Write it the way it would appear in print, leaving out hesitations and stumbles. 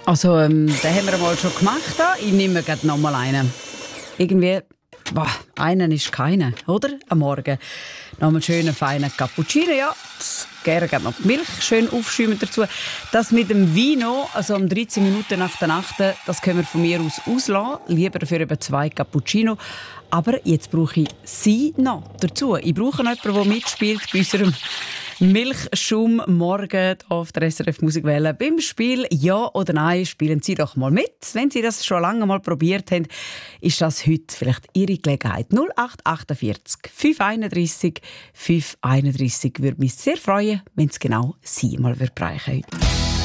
Also, den haben wir mal schon gemacht. Da. Ich nehme gerade noch mal einen. Irgendwie, einen ist keiner, oder? Am Morgen. Noch einen schönen, feinen Cappuccino, ja. Gerne noch die Milch schön aufschäumen dazu. Das mit dem Vino, also um 13 Minuten nach der Nacht, das können wir von mir aus auslassen. Lieber dafür eben 2 Cappuccino. Aber jetzt brauche ich Sie noch dazu. Ich brauche noch jemanden, der mitspielt bei unserem Milchschaum morgen auf der SRF Musikwelle. Beim Spiel Ja oder Nein spielen Sie doch mal mit. Wenn Sie das schon lange mal probiert haben, ist das heute vielleicht Ihre Gelegenheit. 0848 531 531 würde mich sehr freuen, wenn es genau Sie mal bereichen würde.